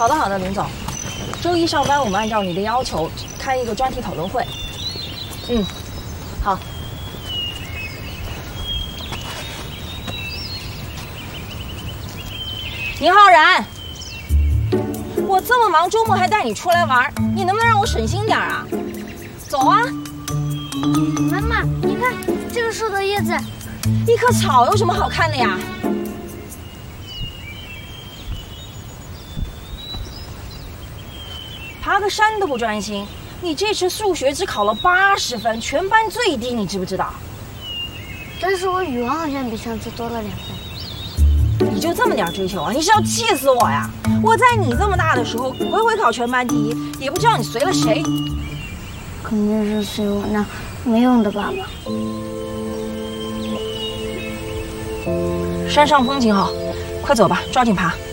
好的好的，林总，周一上班我们按照你的要求开一个专题讨论会。嗯，好。宁浩然，我这么忙，周末还带你出来玩，你能不能让我省心点啊？走啊！ 妈妈，你看这个树的叶子， 一棵草有什么好看的呀？爬个山都不专心，你这次数学只考了80分，全班最低，你知不知道？ 但是我语文好像比上次多了2分。 你就这么点追求啊？你是要气死我呀！我在你这么大的时候，回考全班第一，也不知道你随了谁。 肯定是随我那没用的爸爸。 山上风景好，快走吧，抓紧爬。